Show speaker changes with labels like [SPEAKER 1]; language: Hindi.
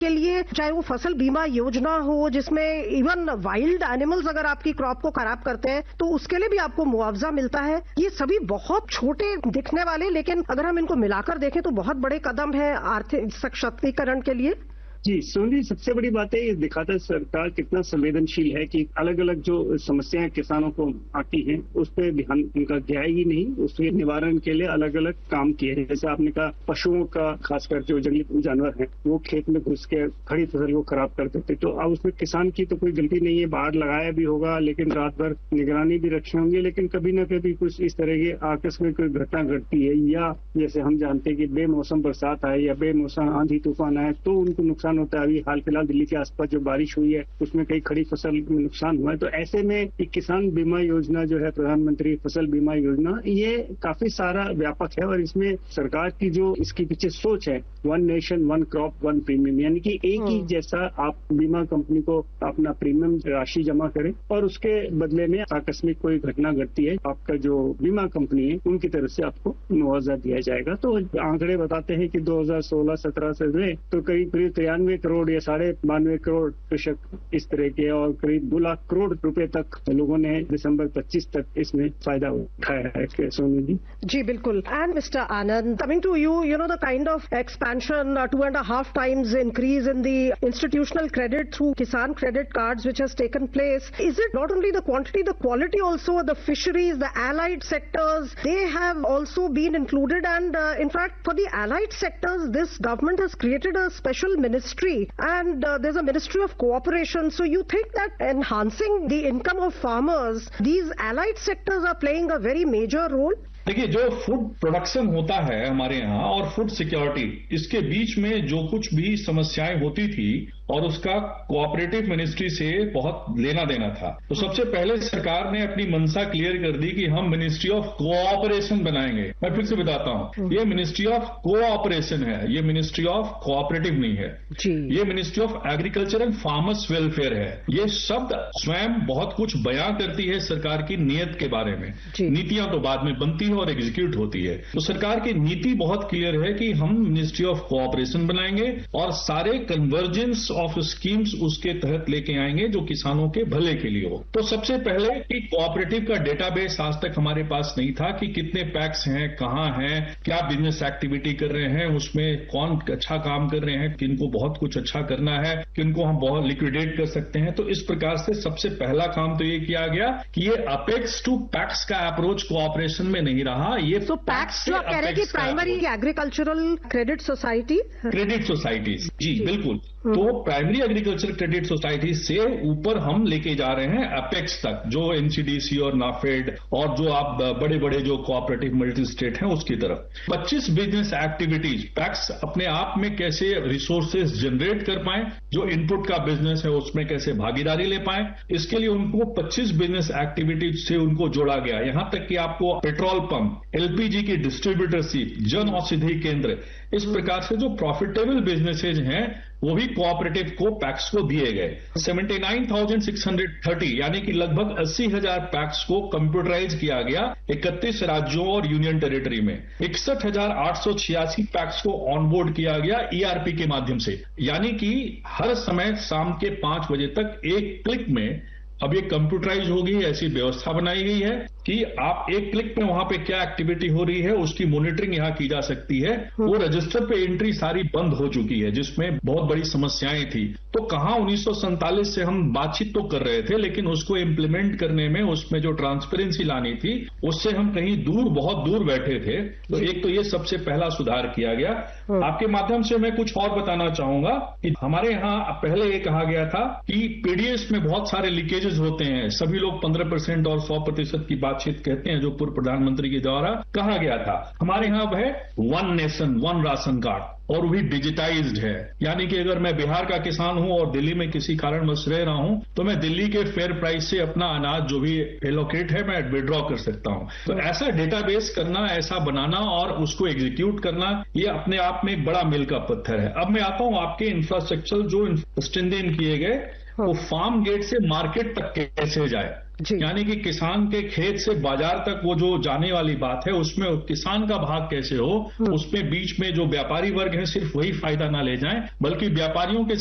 [SPEAKER 1] के लिए, चाहे वो फसल बीमा योजना हो जिसमें इवन वाइल्ड एनिमल्स अगर आपकी क्रॉप को खराब करते हैं तो उसके लिए भी आपको मुआवजा मिलता है। ये सभी बहुत छोटे दिखने वाले, लेकिन अगर हम इनको मिलाकर देखें तो बहुत बड़े कदम है आर्थिक सशक्तिकरण के लिए।
[SPEAKER 2] जी सोनी, सबसे बड़ी बात है ये दिखाता है सरकार कितना संवेदनशील है कि अलग अलग जो समस्याएं किसानों को आती हैं उस पर ध्यान उनका गया ही नहीं, उसके निवारण के लिए अलग अलग काम किए हैं। जैसे आपने कहा पशुओं का, खासकर जो जंगली जानवर हैं वो खेत में घुस के खड़ी फसल को खराब कर देते, तो अब उसमें किसान की तो कोई गलती नहीं है, बाढ़ लगाया भी होगा लेकिन रात भर निगरानी भी रखे होंगे, लेकिन कभी न कभी कुछ इस तरह की आकस्मिक कोई घटना घटती है, या जैसे हम जानते हैं कि बेमौसम बरसात आए या बेमौसम आंधी तूफान आए तो उनको नुकसान होता है। अभी हाल फिलहाल दिल्ली के आसपास जो बारिश हुई है उसमें कई खड़ी फसल में नुकसान हुआ है। तो ऐसे में किसान बीमा योजना जो है, प्रधानमंत्री फसल बीमा योजना, ये काफी सारा व्यापक है और इसमें सरकार की जो इसके पीछे सोच है, one nation one crop one premium, यानी कि एक ही जैसा आप बीमा कंपनी को अपना प्रीमियम राशि जमा करें और उसके बदले में आकस्मिक कोई घटना घटती है आपका जो बीमा कंपनी है उनकी तरफ से आपको मुआवजा दिया जाएगा। तो आंकड़े बताते हैं कि 2016-17 से हुए तो करीब 93 करोड़ या 92.5 करोड़ कृषक इस तरह के, और करीब 2 लाख करोड़ रुपए तक लोगों ने दिसंबर 25 तक इसमें फायदा उठाया है। सोनी जी।
[SPEAKER 1] जी बिल्कुल। And mister Anand, coming to you, you know the kind of expansion, 2.5 times increase in the institutional credit through Kisan credit cards which has taken place. Is it not only the quantity, the quality also? The fisheries, the allied sectors, they have also been included, and in fact for the allied sectors this government has created a special ministry, and there's a ministry of cooperation. So you think that enhancing the income of farmers, these allied sectors are playing a very major role?
[SPEAKER 3] देखिए, जो फूड प्रोडक्शन होता है हमारे यहाँ और फूड सिक्योरिटी, इसके बीच में जो कुछ भी समस्याएं होती थी और उसका कोऑपरेटिव मिनिस्ट्री से बहुत लेना देना था, तो सबसे पहले सरकार ने अपनी मंशा क्लियर कर दी कि हम मिनिस्ट्री ऑफ कोऑपरेशन बनाएंगे। मैं फिर से बताता हूँ, ये मिनिस्ट्री ऑफ कोऑपरेशन है, ये मिनिस्ट्री ऑफ कोऑपरेटिव नहीं है जी। ये ministry of agriculture and farmers welfare है। ये शब्द स्वयं बहुत कुछ बयां करती है सरकार की नीयत के बारे में। नीतियां तो बाद में बनती और एग्जीक्यूट होती है। तो सरकार की नीति बहुत क्लियर है कि हम मिनिस्ट्री ऑफ कोऑपरेशन बनाएंगे और सारे कन्वर्जेंस ऑफ स्कीम्स उसके तहत लेके आएंगे जो किसानों के भले के लिए हो। तो सबसे पहले कि कोऑपरेटिव का डेटाबेस आज तक हमारे पास नहीं था कि कितने पैक्स हैं, कहां हैं, क्या बिजनेस एक्टिविटी कर रहे हैं, उसमें कौन अच्छा काम कर रहे हैं, किनको बहुत कुछ अच्छा करना है, किनको हम बहुत लिक्विडेट कर सकते हैं। तो इस प्रकार से सबसे पहला काम तो ये किया गया कि ये अपेक्स टू पैक्स का अप्रोच कोऑपरेशन में नहीं रहा। ये
[SPEAKER 1] तो पैक्स जो कह रहे हैं कि प्राइमरी एग्रीकल्चरल क्रेडिट सोसाइटीज जी
[SPEAKER 3] बिल्कुल। तो प्राइमरी एग्रीकल्चर क्रेडिट सोसाइटी से ऊपर हम लेके जा रहे हैं अपेक्स तक, जो एनसीडीसी और नाफेड और जो आप बड़े बड़े जो कोऑपरेटिव मल्टी स्टेट हैं उसकी तरफ 25 बिजनेस एक्टिविटीज पैक्स अपने आप में कैसे रिसोर्सेज जनरेट कर पाए, जो इनपुट का बिजनेस है उसमें कैसे भागीदारी ले पाए, इसके लिए उनको 25 बिजनेस एक्टिविटीज से उनको जोड़ा गया। यहां तक कि आपको पेट्रोल पंप, एलपीजी की डिस्ट्रीब्यूटरशिप, जन औषधि केंद्र, इस प्रकार से जो प्रॉफिटेबल बिजनेसेज हैं वो भी कोऑपरेटिव को पैक्स को दिए गए। 79,630 यानी कि लगभग 80,000 पैक्स को कंप्यूटराइज किया गया 31 राज्यों और यूनियन टेरिटरी में। 61,886 पैक्स को ऑनबोर्ड किया गया ईआरपी के माध्यम से, यानी कि हर समय शाम के 5 बजे तक एक क्लिक में अब ये कंप्यूटराइज होगी। ऐसी व्यवस्था बनाई गई है कि आप एक क्लिक में वहां पे क्या एक्टिविटी हो रही है उसकी मॉनिटरिंग यहां की जा सकती है। वो रजिस्टर पे एंट्री सारी बंद हो चुकी है जिसमें बहुत बड़ी समस्याएं थी। तो कहां 1947 से हम बातचीत तो कर रहे थे, लेकिन उसको इम्प्लीमेंट करने में उसमें जो ट्रांसपेरेंसी लानी थी उससे हम कहीं दूर, बहुत दूर बैठे थे। तो एक तो ये सबसे पहला सुधार किया गया। आपके माध्यम से मैं कुछ और बताना चाहूंगा कि हमारे यहां पहले ये कहा गया था कि पीडीएस में बहुत सारे लीकेजेस होते हैं। सभी लोग 15% और 100% की बातचीत कहते हैं, जो पूर्व प्रधानमंत्री के द्वारा कहा गया था। हमारे यहां अब है one nation one ration card, और भी डिजिटाइज्ड है। यानी कि अगर मैं बिहार का किसान हूं और दिल्ली में किसी कारणवश रह रहा हूं तो मैं दिल्ली के फेयर प्राइस से अपना अनाज जो भी एलोकेट है मैं विड्रॉ कर सकता हूं। तो ऐसा डेटाबेस करना, ऐसा बनाना और उसको एग्जीक्यूट करना, ये अपने आप में एक बड़ा मील का पत्थर है। अब मैं आता हूं आपके इंफ्रास्ट्रक्चर जो स्ट्रेंथन किए गए, वो फार्म गेट से मार्केट तक कैसे जाए। यानी कि किसान के खेत से बाजार तक वो जो जाने वाली बात है उसमें किसान का भाग कैसे हो, उसमें बीच में जो व्यापारी वर्ग है सिर्फ वही फायदा ना ले जाएं, बल्कि व्यापारियों के